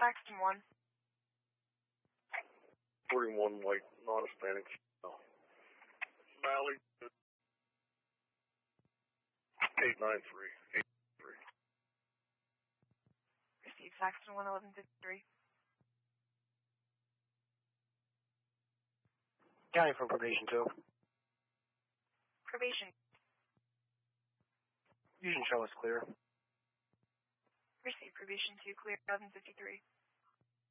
Saxton 1. 41 white, non-Hispanic. Valley. 893. 893. Received Saxton 1, 1153. County from probation 2. Probation. Fusion show is clear. Received probation 2, clear 1153.